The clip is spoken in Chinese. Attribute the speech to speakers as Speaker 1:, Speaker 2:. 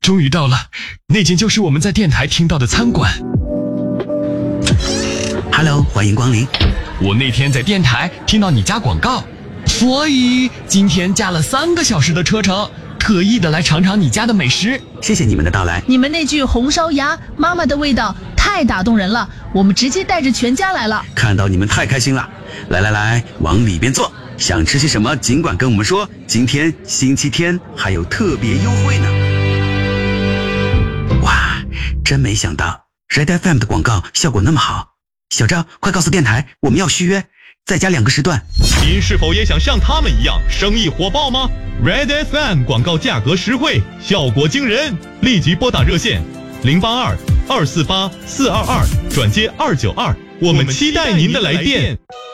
Speaker 1: 终于到了，那间就是我们在电台听到的餐馆。
Speaker 2: Hello， 欢迎光临。
Speaker 1: 我那天在电台听到你家广告，所以今天加了3个小时的车程，特意的来尝尝你家的美食。
Speaker 2: 谢谢你们的到来。
Speaker 3: 你们那句红烧鸭妈妈的味道太打动人了，我们直接带着全家来了。
Speaker 2: 看到你们太开心了，来，往里边坐。想吃些什么尽管跟我们说，今天星期天还有特别优惠呢。哇，真没想到 Red FM 的广告效果那么好。小赵，快告诉电台我们要续约，再加2个时段。
Speaker 4: 您是否也想像他们一样生意火爆吗？ Red FM 广告价格实惠，效果惊人，立即拨打热线082-248-422转接292，我们期待您的来电。